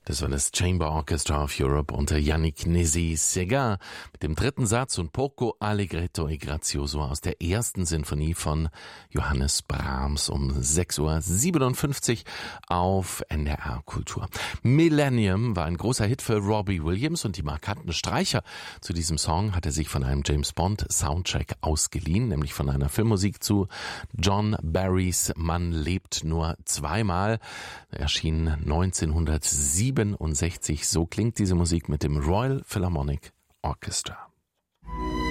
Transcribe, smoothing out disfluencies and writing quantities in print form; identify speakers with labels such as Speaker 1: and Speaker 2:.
Speaker 1: Das war das Chamber Orchestra of Europe unter Yannick Nézet-Séguin mit dem dritten Satz und Poco Allegretto e Grazioso aus der ersten Sinfonie von Johannes Brahms um 6:57 Uhr auf NDR Kultur. Millennium war ein großer Hit für Robbie Williams und die markanten Streicher zu diesem Song hat er sich von einem James Bond Soundtrack ausgeliehen, nämlich von einer Filmmusik zu John Barrys Man lebt nur zweimal. Er erschien 1967. So klingt diese Musik mit dem Royal Philharmonic Orchestra.